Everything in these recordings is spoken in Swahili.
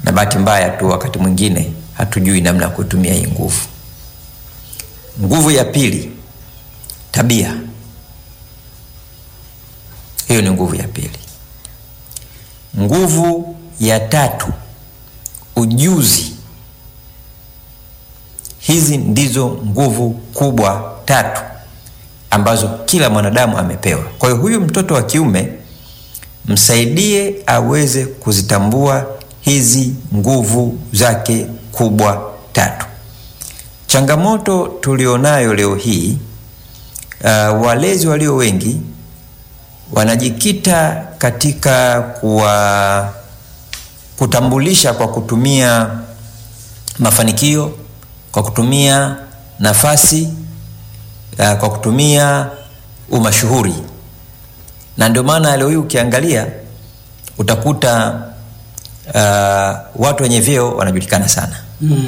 Na bahati mbaya tu wakati mwingine hatujui namna kutumia hii nguvu. Nguvu ya pili, tabia. Hiyo ni nguvu ya pili. Nguvu ya tatu, ujuzi. Hizi ndizo nguvu kubwa tatu ambazo kila mwanadamu amepewa. Kwa hiyo huyu mtoto wa kiume msaidie aweze kuzitambua hizi nguvu zake kubwa tatu. Changamoto tulionayo leo hii, walezi walio wengi wanajikita katika kutambulisha kwa kutumia mafanikio, kwa kutumia nafasi, kwa kutumia umashuhuri. Na ndio maana leo hii ukiangalia utakuta watu wenye vyeo wanajulikana sana.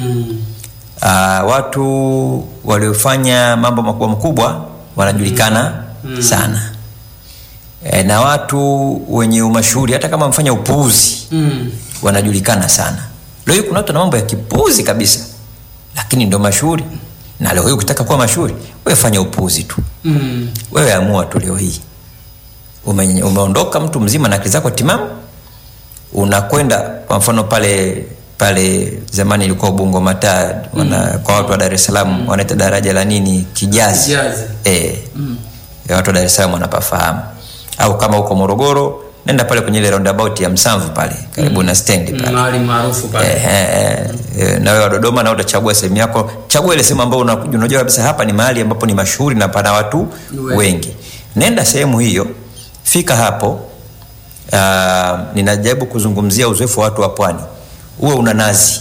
Watu waliofanya mambo makubwa makubwa wanajulikana sana. Na watu wenye umashuhuri hata kama mfanya upuuzi wanajulikana sana. Leo hii kuna watu na mambo ya kipuuzi kabisa, lakini ndio mashuhuri. Na leo hii ukitaka kuwa mashuhuri, wewe fanya upuuzi tu. Wewe amua tu leo hii. Umeondoka mtu mzima na akili zako timamu, unakwenda kwa mfano pale zamani ilikuwa Ubungo Mataa, kwa watu wa Dar es Salaam wanaita daraja la nini, Kijazi. Watu wa Dar es Salaam wanapafahamu. Au kama uko Morogoro, nenda pale kwenye ile roundabout ya Msamvu pale karibu na stand pale, mahali maarufu pale. Na wewe wa Dodoma na utachagua sehemu yako, chagua ile sehemu ambayo unajua kabisa hapa ni mahali ambapo ni mashuhuri na pana watu wengi. Nenda sehemu hiyo, fika hapo. Ninajaribu kuzungumzia uzoefu wa watu wa pwani. Uwe una nazi.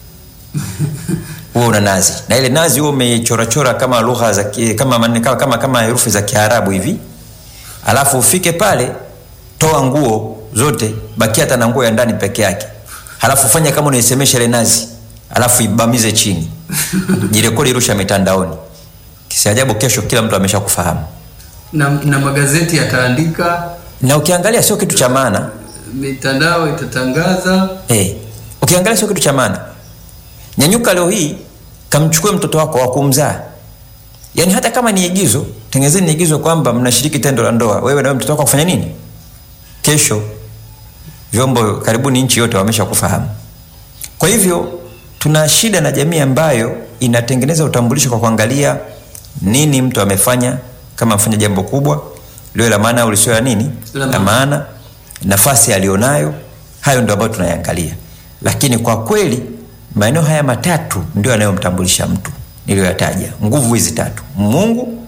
Una nazi. Na ile nazi uwe umechora kama lugha za kama herufi za Kiarabu hivi. Alafu ufike pale, toa nguo zote, bakia hata na nguo ya ndani peke yake. Alafu fanya kama unaisemesha ile nazi. Alafu ibamize chini. Jirekodi, rusha mitandaoni. Kisiajabu kesho kila mtu ameshakufahamu. Na magazeti yataandika, na ukiangalia sio kitu cha maana. Mitandao itatangaza. Ukiangalia sio kitu cha maana. Nyanyuka leo hii, kamchukue mtoto wako wa kumzaa. Yaani hata kama ni igizo, tengenezeni igizo kwamba mnashiriki tendo la ndoa. Wewe na mtoto wako kufanya nini? Kesho vyombo karibuni nchi yote wameshakufahamu. Kwa hivyo tuna shida na jamii ambayo inatengeneza utambulisho kwa kuangalia nini mtu amefanya, kama amefanya jambo kubwa, leo la maana au lisio la nini? La maana, nafasi alionayo, hayo ndio ambayo tunayangalia. Lakini kwa kweli maeneo haya matatu ndio yanayomtambulisha mtu niliyoyataja. Nguvu hizi tatu: Mungu,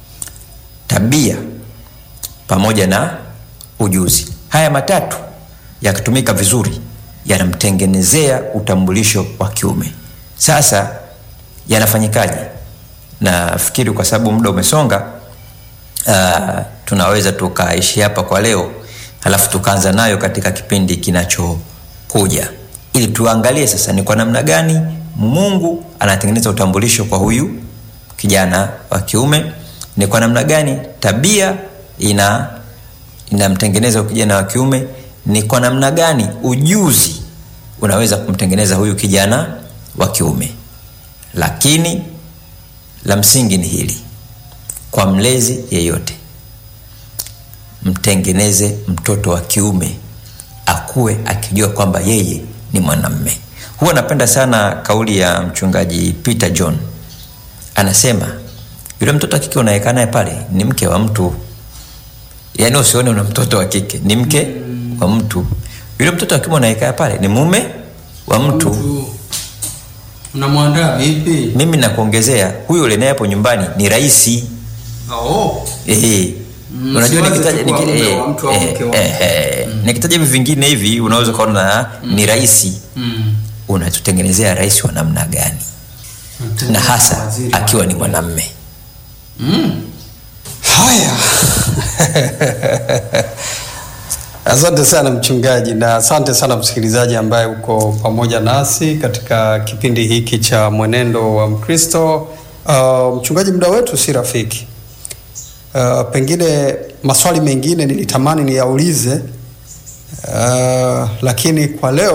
tabia, pamoja na ujuzi. Haya matatu yakitumika vizuri yanamtengenezea utambulisho wa kiume. Sasa yanafanyikaje? Nafikiri kwa sababu muda umesonga, tunaweza tukaishi hapa kwa leo, halafu tukaanza nayo katika kipindi kinachokuja, ili tuangalie sasa ni kwa namna gani Mungu anatengeneza utambulisho kwa huyu kijana wa kiume, ni kwa namna gani tabia inamtengeneza kijana wa kiume, ni kwa namna gani ujuzi unaweza kumtengeneza huyu kijana wa kiume. Lakini la msingi ni hili: kwa mlezi yeyote, mtengeneze mtoto wa kiume akue akijua kwamba yeye ni mwanamume. Huwa napenda sana kauli ya mchungaji Peter John. Anasema yule mtoto wa kike unayekaa naye pale ni mke wa mtu. Yaani usione una mtoto wa kike, ni mke wa mtu. Yule mtoto wa kiume unayekaa pale ni mume wa mtu. Unamwandaa vipi? Mimi nakuongezea, huyo yule naye hapo nyumbani ni rais. Unajua nikitaja hivi vingine hivi unaweza kuona ni rais. Unatutengenezea rais wa namna gani? Na hasa akiwa ni mwanamume. Haya. Asante sana mchungaji, na asante sana msikilizaji ambaye uko pamoja nasi katika kipindi hiki cha Mwenendo wa Mkristo. Mchungaji, muda wetu si rafiki. Pengine maswali mengine nilitamani niyaulize, lakini kwa leo